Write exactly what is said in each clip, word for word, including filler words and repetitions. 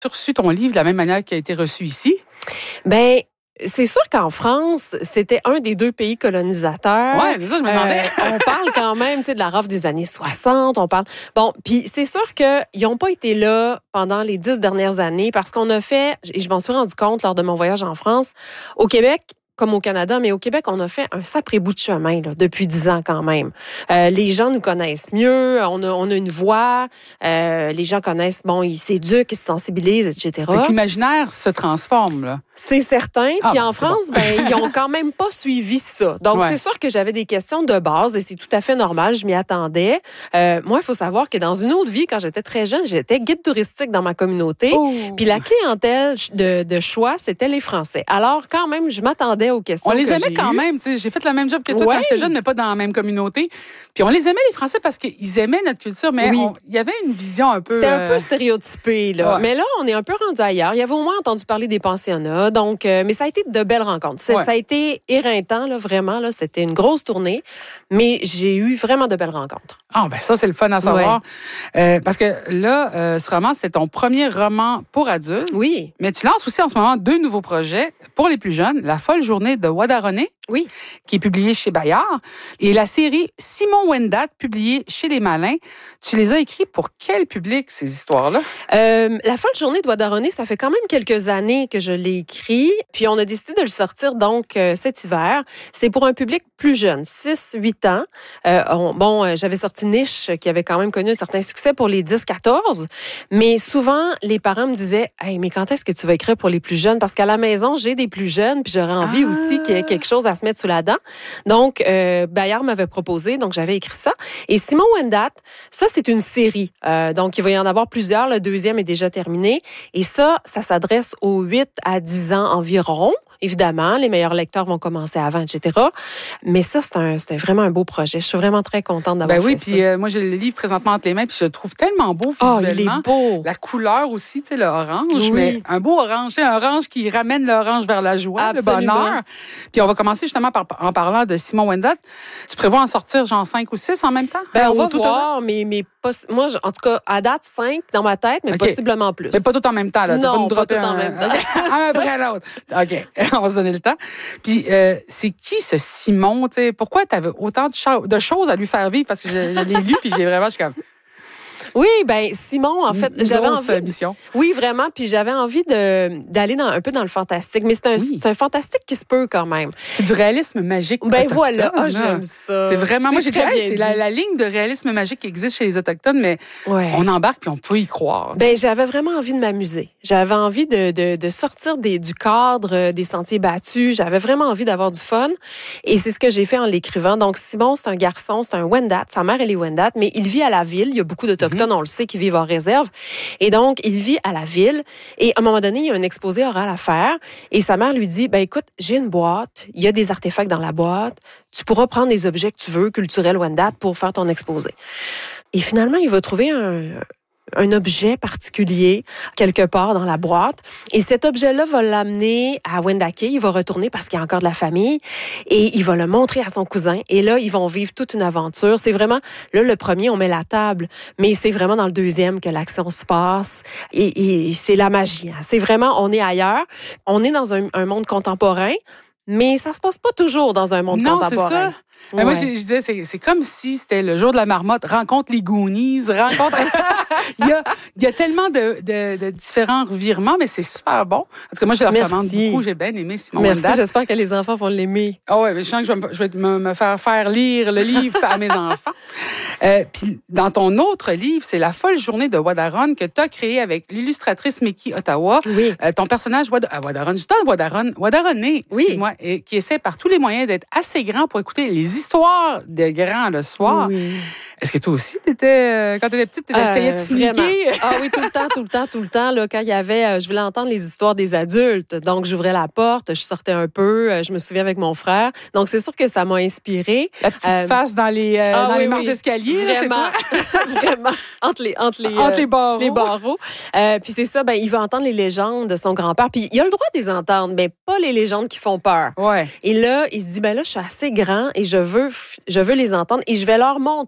Tu as reçu ton livre de la même manière qu'il a été reçu ici? Ben, c'est sûr qu'en France, c'était un des deux pays colonisateurs. Ouais, c'est ça, je me demandais. Euh, on parle quand même, tu sais, de la rafle des années soixante. On parle. Bon, puis c'est sûr qu'ils n'ont pas été là pendant les dix dernières années parce qu'on a fait, et je m'en suis rendu compte lors de mon voyage en France, au Québec, comme au Canada, mais au Québec, on a fait un sacré bout de chemin là, depuis dix ans quand même. Euh, les gens nous connaissent mieux, on a, on a une voix, euh, les gens connaissent, bon, ils s'éduquent, ils se sensibilisent, et cetera. Fait que l'imaginaire se transforme, là. C'est certain. Ah, Puis bon, en France, bon. ben ils ont quand même pas suivi ça. Donc Ouais. c'est sûr que j'avais des questions de base et c'est tout à fait normal. Je m'y attendais. Euh, moi, il faut savoir que dans une autre vie, quand j'étais très jeune, j'étais guide touristique dans ma communauté. Oh. Puis la clientèle de, de choix, c'était les Français. Alors quand même, je m'attendais aux questions. On les que aimait j'ai quand eues. même. T'sais, j'ai fait le même job que toi Ouais. quand j'étais jeune, mais pas dans la même communauté. Puis on les aimait, les Français, parce qu'ils aimaient notre culture, mais Oui. on- il y avait une vision un peu... C'était un euh, peu stéréotypé, là. Ouais. Mais là, on est un peu rendu ailleurs. Il y avait au moins entendu parler des pensionnats. Donc, euh, mais ça a été de belles rencontres. Ça, Ouais. ça a été éreintant, là, vraiment. Là, c'était une grosse tournée. Mais j'ai eu vraiment de belles rencontres. Ah, ben ça, c'est le fun à savoir. Euh, parce que là, euh, ce roman, c'est ton premier roman pour adultes. Oui. Mais tu lances aussi en ce moment deux nouveaux projets pour les plus jeunes. La folle journée de Wadaronné, Oui. qui est publiée chez Bayard, et la série Simon Wendat, publiée chez Les Malins. Tu les as écrits pour quel public, ces histoires-là? Euh, la folle journée de Wadaronné, ça fait quand même quelques années que je l'ai écrit. Puis on a décidé de le sortir donc euh, cet hiver. C'est pour un public plus jeune, six huit ans. Euh, on- bon, euh, j'avais sorti Niche, qui avait quand même connu un certain succès pour les dix quatorze. Mais souvent, les parents me disaient, hey, mais quand est-ce que tu vas écrire pour les plus jeunes? Parce qu'à la maison, j'ai des plus jeunes, puis j'aurais envie Ah. aussi qu'il y ait quelque chose à se mettre sous la dent. Donc, euh, Bayard m'avait proposé, donc j'avais écrit ça. Et Simon Wendat, ça, c'est une série. Euh, donc, il va y en avoir plusieurs. Le deuxième est déjà terminé. Et ça, ça s'adresse aux huit à dix ans environ. Évidemment, les meilleurs lecteurs vont commencer avant, et cetera. Mais ça, c'est un, c'est vraiment un beau projet. Je suis vraiment très contente d'avoir Ben oui, fait puis ça. euh, moi, j'ai le livre présentement entre les mains, puis je le trouve tellement beau Oh, visuellement. il est beau. La couleur aussi, tu sais, le orange, Oui. mais un beau orange, c'est un orange qui ramène l'orange vers la joie, Absolument. le bonheur. Puis on va commencer justement par, en parlant de Simon Wendat. Tu prévois en sortir genre cinq ou six en même temps? Ben, on Au va tout voir, mais, mais pas, moi, je- en tout cas, à date, cinq dans ma tête, mais OK. possiblement plus. Mais pas tout en même temps, là. Tu vas Non, nous pas dropper tout en un, même temps. un après l'autre. OK, on va se donner le temps. Puis, euh, c'est qui ce Simon, tu sais? Pourquoi tu avais autant de, cho- de choses à lui faire vivre? Parce que je, je l'ai lu, puis j'ai vraiment, je suis comme... Oui, ben Simon, en fait, une j'avais grosse envie. mission. Oui, vraiment. Puis j'avais envie de d'aller dans un peu dans le fantastique, mais c'est un, Oui. c'est un fantastique qui se peut quand même. C'est du réalisme magique. Ben autochtone, voilà, ah, là. j'aime ça. C'est vraiment, moi j'ai dit, très hey, bien c'est la, dit. la ligne de réalisme magique qui existe chez les Autochtones, mais Ouais. on embarque puis on peut y croire. Ben j'avais vraiment envie de m'amuser. J'avais envie de, de, de sortir des, du cadre euh, des sentiers battus. J'avais vraiment envie d'avoir du fun. Et c'est ce que j'ai fait en l'écrivant. Donc Simon, c'est un garçon, c'est un Wendat. Sa mère, elle est Wendat, mais il vit à la ville. Il y a beaucoup d'Autochtones, Mm-hmm. on le sait, qui vivent en réserve. Et donc, il vit à la ville. Et à un moment donné, il y a un exposé oral à faire. Et sa mère lui dit, ben écoute, j'ai une boîte. Il y a des artefacts dans la boîte. Tu pourras prendre les objets que tu veux, culturels Wendat, pour faire ton exposé. Et finalement, il va trouver un... un objet particulier quelque part dans la boîte. Et cet objet-là va l'amener à Wendake. Il va retourner parce qu'il y a encore de la famille. Et il va le montrer à son cousin. Et là, ils vont vivre toute une aventure. C'est vraiment, là, le premier, on met la table. Mais c'est vraiment dans le deuxième que l'action se passe. Et, et c'est la magie. Hein. C'est vraiment, on est ailleurs. On est dans un, un monde contemporain. Mais ça se passe pas toujours dans un monde Non, contemporain. c'est ça. Ben, moi, je, je disais, c'est, c'est comme si c'était le jour de la marmotte, rencontre les Goonies, rencontre... il, y a, il y a tellement de, de, de différents revirements, mais c'est super bon. En tout cas, moi, je le recommande Merci. beaucoup. J'ai bien aimé Simon Merci, Wendat. j'espère que les enfants vont l'aimer. Ah ouais, mais je sens que je vais, me, je vais me, me faire faire lire le livre à mes enfants. Euh, Puis dans ton autre livre, c'est La folle journée de Wadaron que tu as créé avec l'illustratrice Mickey Ottawa. Oui. Euh, ton personnage Wad ah, Wadaron, je t'en Wadaron, Wadaronné, Oui. excuse-moi, et qui essaie par tous les moyens d'être assez grand pour écouter les histoires de grands le soir. Oui. Est-ce que toi aussi, t'étais, euh, quand tu étais petite, tu essayais de Euh, sneaker? vraiment. Ah oui, tout le temps, tout le temps, tout le temps. Là, quand il y avait, euh, je voulais entendre les histoires des adultes. Donc, j'ouvrais la porte, je sortais un peu. euh, Je me souviens avec mon frère. Donc, c'est sûr que ça m'a inspirée. La petite Euh, face dans les, euh, ah dans oui, les marches oui. d'escalier, là, c'est Vraiment, toi? vraiment. Entre les, entre les, Entre euh, les barreaux. les barreaux. Euh, puis c'est ça, ben, il veut entendre les légendes de son grand-père. Puis il a le droit de les entendre, mais pas les légendes qui font peur. Ouais. Et là, il se dit, ben là, je suis assez grand et je veux, f- je veux les entendre et je vais leur montrer que je suis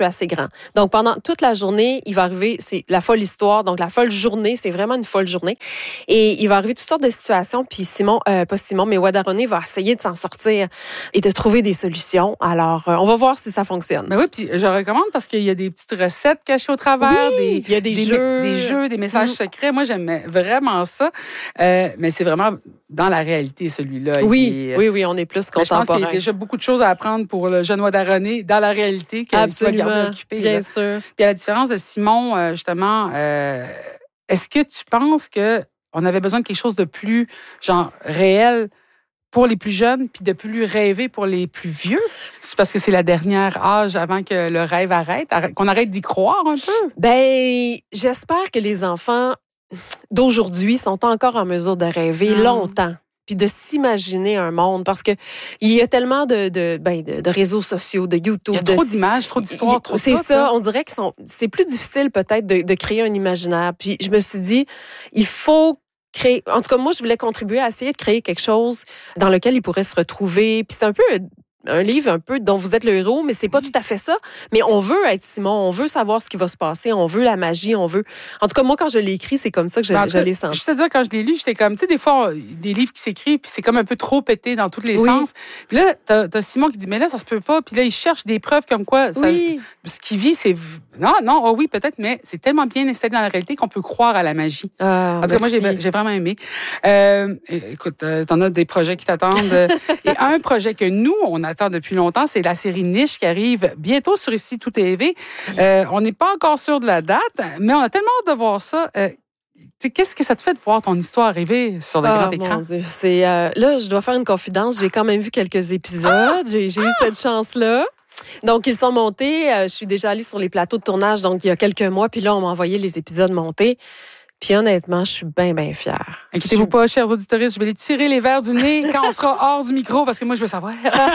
assez grand. Donc, pendant toute la journée, il va arriver, c'est la folle histoire, donc la folle journée, c'est vraiment une folle journée. Et il va arriver toutes sortes de situations, puis Simon, euh, pas Simon, mais Wadarone va essayer de s'en sortir et de trouver des solutions. Alors, euh, on va voir si ça fonctionne. Ben oui, puis je recommande parce qu'il y a des petites recettes cachées au travers, oui, des, il y a des, des jeux, des jeux, des messages mmh. secrets. Moi, j'aimais vraiment ça. Euh, mais c'est vraiment dans la réalité, celui-là. Oui, est, oui, oui, on est plus contemporain. Je pense qu'il y a déjà beaucoup de choses à apprendre pour le jeune Wadarone dans la réalité qu'il va garder occupé. Bien là. sûr. Puis à la différence de Simon, justement, euh, est-ce que tu penses que on avait besoin de quelque chose de plus, genre, réel pour les plus jeunes, puis de plus rêver pour les plus vieux? C'est parce que c'est la dernière âge avant que le rêve arrête, qu'on arrête d'y croire un peu? Ben, j'espère que les enfants d'aujourd'hui sont encore en mesure de rêver mmh. longtemps, puis de s'imaginer un monde, parce que il y a tellement de, de, ben, de, de réseaux sociaux, de YouTube. Il y a trop de, d'images, trop d'histoires, trop de C'est tout, ça, là. On dirait que sont, c'est plus difficile peut-être de, de créer un imaginaire. Puis je me suis dit, il faut créer, en tout cas moi je voulais contribuer à essayer de créer quelque chose dans lequel ils pourraient se retrouver. Puis c'est un peu un livre un peu dont vous êtes le héros, mais c'est pas tout à fait ça. Mais on veut être Simon, on veut savoir ce qui va se passer, on veut la magie, on veut... En tout cas, moi, quand je l'ai écrit, c'est comme ça que je, je l'ai senti. Je te dire, quand je l'ai lu, j'étais comme, tu sais, des fois, des livres qui s'écrivent, puis c'est comme un peu trop pété dans tous les oui. sens. Puis là, t'as, t'as Simon qui dit, mais là, ça se peut pas. Puis là, il cherche des preuves comme quoi ça, oui. ce qu'il vit, c'est... Non, non, oh oui, peut-être, mais c'est tellement bien installé dans la réalité qu'on peut croire à la magie. Ah, en tout cas, moi, j'ai, j'ai vraiment aimé. Euh, écoute, euh, t'en as des projets qui t'attendent. Et un projet que nous, on attend depuis longtemps, c'est la série Niche qui arrive bientôt sur Ici Tout T V. Euh, on n'est pas encore sûr de la date, mais on a tellement hâte de voir ça. Euh, qu'est-ce que ça te fait de voir ton histoire arriver sur le oh, grand écran? Mon Dieu, c'est euh, là, je dois faire une confidence. J'ai quand même vu quelques épisodes. Ah! J'ai, j'ai eu cette chance-là. Donc, ils sont montés. Euh, je suis déjà allée sur les plateaux de tournage, donc il y a quelques mois. Puis là, on m'a envoyé les épisodes montés. Puis honnêtement, je suis bien, bien fière. Inquiétez-vous pas, chers auditeurs, je vais les tirer les verres du nez quand on sera hors du micro, parce que moi, je veux savoir.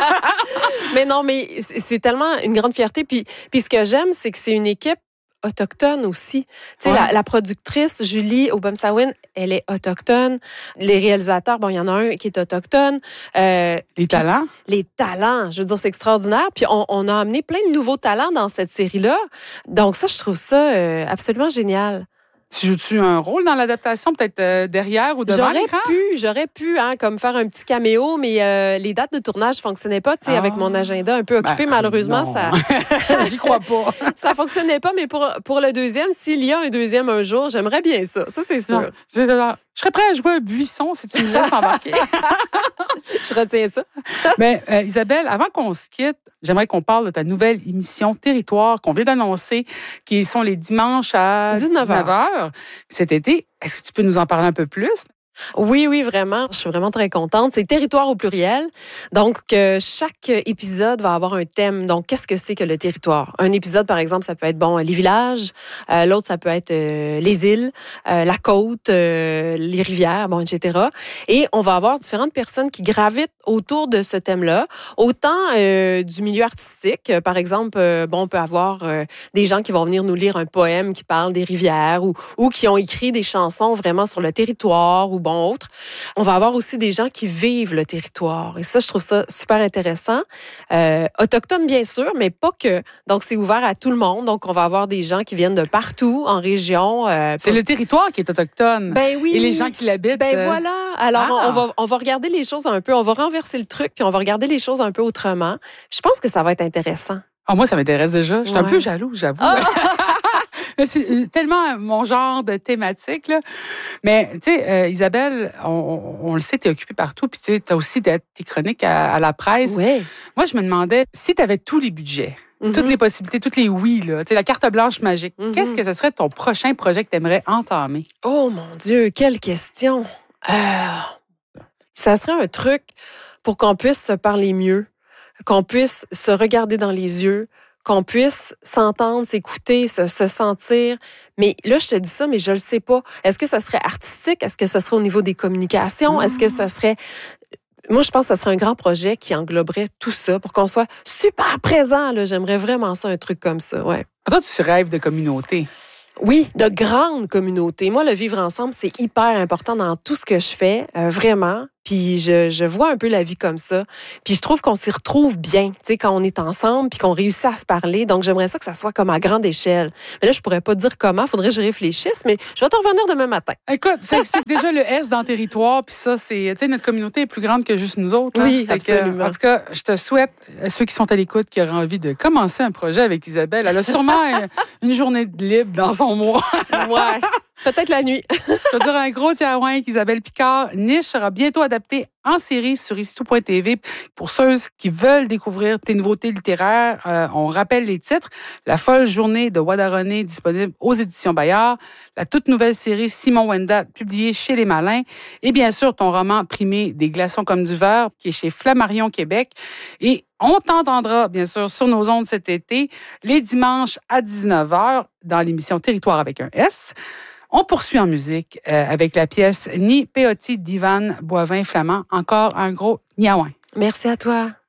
Mais non, mais c'est tellement une grande fierté. Puis, puis ce que j'aime, c'est que c'est une équipe autochtone aussi. Tu sais, ouais. la, la productrice, Julie Obamsawin, elle est autochtone. Les réalisateurs, bon, il y en a un qui est autochtone. Euh, les talents? Les talents, je veux dire, c'est extraordinaire. Puis on, on a amené plein de nouveaux talents dans cette série-là. Donc ça, je trouve ça euh, absolument génial. Tu joues-tu un rôle dans l'adaptation, peut-être euh, derrière ou devant j'aurais l'écran? Pu, j'aurais pu, hein, comme faire un petit caméo, mais euh, les dates de tournage fonctionnaient pas, tu sais, ah. avec mon agenda un peu occupé, ben, malheureusement, non. ça... J'y crois pas. Ça fonctionnait pas, mais pour, pour le deuxième, s'il y a un deuxième un jour, j'aimerais bien ça. Ça, c'est sûr. Je, je serais prêt à jouer un buisson si tu me laisses embarquer. Je retiens ça. Mais euh, Isabelle, avant qu'on se quitte, j'aimerais qu'on parle de ta nouvelle émission Territoire qu'on vient d'annoncer, qui sont les dimanches à dix-neuf heures cet été. Est-ce que tu peux nous en parler un peu plus? Oui, oui, vraiment. Je suis vraiment très contente. C'est territoire au pluriel. Donc, euh, chaque épisode va avoir un thème. Donc, qu'est-ce que c'est que le territoire? Un épisode, par exemple, ça peut être, bon, les villages. Euh, l'autre, ça peut être euh, les îles, euh, la côte, euh, les rivières, bon, et cetera. Et on va avoir différentes personnes qui gravitent autour de ce thème-là. Autant euh, du milieu artistique. Par exemple, euh, bon, on peut avoir euh, des gens qui vont venir nous lire un poème qui parle des rivières ou, ou qui ont écrit des chansons vraiment sur le territoire ou bon, autre. On va avoir aussi des gens qui vivent le territoire. Et ça, je trouve ça super intéressant. Euh, autochtones, bien sûr, mais pas que. Donc, c'est ouvert à tout le monde. Donc, on va avoir des gens qui viennent de partout, en région. Euh, c'est pour... le territoire qui est autochtone. Ben oui. Et les gens qui l'habitent. Ben euh... voilà. Alors, ah. on, va, on va regarder les choses un peu. On va renverser le truc, puis on va regarder les choses un peu autrement. Je pense que ça va être intéressant. Ah, moi, ça m'intéresse déjà. Je suis ouais. un peu jaloux, j'avoue. Ah. C'est tellement mon genre de thématique, là. Mais, tu sais, euh, Isabelle, on, on, on le sait, tu es occupée partout, puis tu sais, tu as aussi tes chroniques à, à la presse. Oui. Moi, je me demandais, si tu avais tous les budgets, mm-hmm. toutes les possibilités, toutes les oui, là, tu sais, la carte blanche magique, mm-hmm. qu'est-ce que ce serait ton prochain projet que tu aimerais entamer? Oh, mon Dieu, quelle question! Euh, ça serait un truc pour qu'on puisse se parler mieux, qu'on puisse se regarder dans les yeux, qu'on puisse s'entendre, s'écouter, se, se sentir. Mais là, je te dis ça, mais je le sais pas. Est-ce que ça serait artistique? Est-ce que ça serait au niveau des communications? Est-ce que ça serait... Moi, je pense que ça serait un grand projet qui engloberait tout ça pour qu'on soit super présent. Là. J'aimerais vraiment ça, un truc comme ça, ouais. Toi, tu rêves de communauté. Oui, de grandes communautés. Moi, le vivre ensemble, c'est hyper important dans tout ce que je fais, euh, vraiment. Puis je, je vois un peu la vie comme ça. Puis je trouve qu'on s'y retrouve bien, tu sais, quand on est ensemble puis qu'on réussit à se parler. Donc j'aimerais ça que ça soit comme à grande échelle. Mais là, je pourrais pas dire comment, faudrait que je réfléchisse, mais je vais te revenir demain matin. Écoute, ça explique déjà le S dans le territoire, puis ça, c'est, tu sais, notre communauté est plus grande que juste nous autres. Là. Oui, Fait absolument. Que, en tout cas, je te souhaite, à ceux qui sont à l'écoute, qui auraient envie de commencer un projet avec Isabelle, elle a sûrement une journée de libre dans son mois. Ouais. Peut-être la nuit. Je veux dire un gros tiaouin avec Isabelle Picard. Niche sera bientôt adaptée en série sur ici tout point t v. Pour ceux qui veulent découvrir tes nouveautés littéraires, euh, on rappelle les titres. La folle journée de Wadaroné, disponible aux éditions Bayard. La toute nouvelle série Simon Wenda, publiée chez Les Malins. Et bien sûr, ton roman primé Des glaçons comme du verre, qui est chez Flammarion Québec. Et on t'entendra, bien sûr, sur nos ondes cet été, les dimanches à dix-neuf heures, dans l'émission Territoire avec un S. On poursuit en musique euh, avec la pièce Ni Peotti d'Ivan Boivin Flamand. Encore un gros niaouin. Merci à toi.